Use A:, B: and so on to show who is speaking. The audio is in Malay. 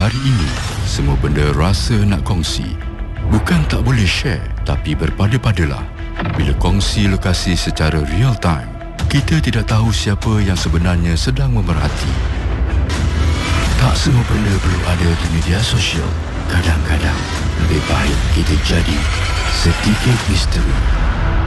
A: hari ini, semua benda rasa nak kongsi. Bukan tak boleh share, tapi berpada-padalah. Bila kongsi lokasi secara real time, kita tidak tahu siapa yang sebenarnya sedang memerhati. Tak semua benda perlu ada di media sosial. Kadang-kadang lebih baik kita jadi sedikit misteri.